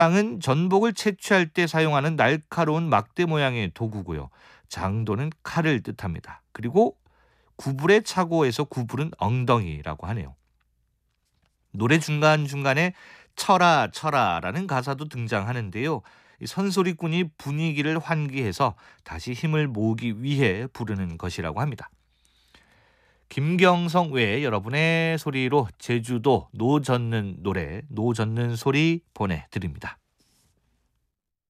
장은 전복을 채취할 때 사용하는 날카로운 막대 모양의 도구고요. 장도는 칼을 뜻합니다. 그리고 구불의 차고에서 구불은 엉덩이라고 하네요. 노래 중간중간에 쳐라 쳐라라는 가사도 등장하는데요. 이 선소리꾼이 분위기를 환기해서 다시 힘을 모으기 위해 부르는 것이라고 합니다. 김경성 외에 여러분의 소리로 제주도 노 젓는 노래, 노 젓는 소리 보내드립니다.